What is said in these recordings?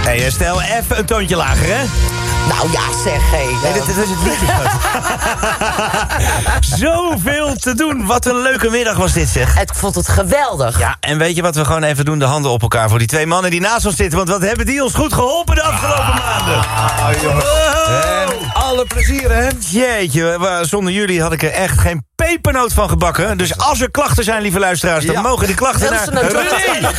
Hey, stel even een toontje lager, hè? Nou ja, zeg, hé. Nee, dit is het liedje. Zoveel te doen. Wat een leuke middag was dit, zeg. Ik vond het geweldig. Ja, en weet je wat we gewoon even doen? De handen op elkaar voor die twee mannen die naast ons zitten. Want wat hebben die ons goed geholpen de afgelopen maanden. Jongens. Alle plezier, hè? Jeetje, zonder jullie had ik er echt geen pepernoot van gebakken. Dus als er klachten zijn, lieve luisteraars, dan mogen die klachten naar René.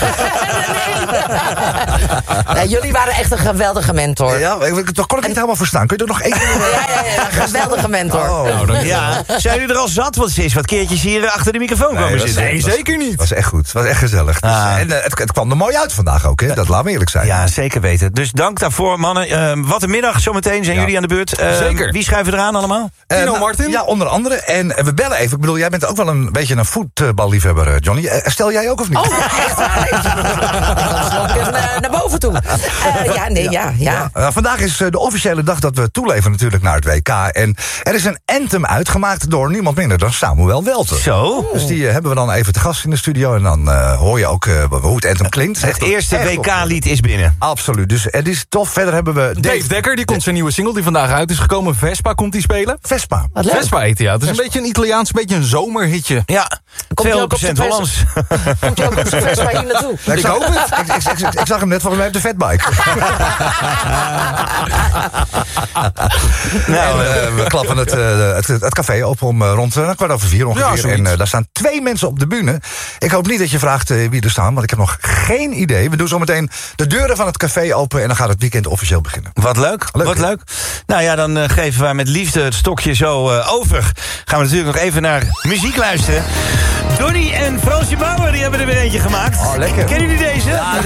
Nee, jullie waren echt een geweldige mentor. Ja, dat kon ik niet helemaal verstaan. Kun je er nog één keer... Ja, geweldige mentor. Ja, zijn jullie er al zat? Want ze is wat keertjes hier achter de microfoon komen zitten. Nee, zeker niet. Het was echt goed. Het was echt gezellig. Dus, en het kwam er mooi uit vandaag ook, hè? Dat laat me eerlijk zijn. Ja, zeker weten. Dus dank daarvoor, mannen. Wat een middag. Zometeen zijn jullie aan de beurt. Zeker. Wie schuiven eraan allemaal? Tino Martin? Ja, onder andere. En we bellen even. Ik bedoel, jij bent ook wel een beetje een voetballiefhebber, Johnny. Stel jij ook of niet? Oh, echt waar? Ik ga naar boven toe. Ja. Vandaag is de officiële dag dat we toeleven natuurlijk naar het WK. En er is een anthem uitgemaakt door niemand minder dan Samuel Welten. Zo. Dus die hebben we dan even te gast in de studio. En dan hoor je ook hoe het anthem klinkt. Het eerste WK-lied is binnen. Absoluut. Dus het is tof. Verder hebben we... Dave Dekker, die komt zijn nieuwe single die vandaag uit is gekomen. Vespa komt die spelen. Vespa. Wat leuk. Vespa heet hij, ja. Het is een beetje een Italiaans, beetje een zomerhitje. Ja, Komt hij ook op 200% zijn Hollands. Komt je ook op zijn Vespa hier naartoe? Ik hoop het. Ik zag hem net volgens mij op de fatbike. Nou, we klappen het café open om rond 4:15 ongeveer. Ja, en daar staan 2 mensen op de bühne. Ik hoop niet dat je vraagt wie er staan, want ik heb nog geen idee. We doen zo meteen de deuren van het café open en dan gaat het weekend officieel beginnen. Wat leuk, wat leuk. Nou ja, dan geven wij met liefde het stokje zo over. Gaan we natuurlijk nog even naar muziek luisteren. Donnie en Fransje Bauer, die hebben er weer eentje gemaakt. Oh, lekker. Kennen jullie deze? Ja,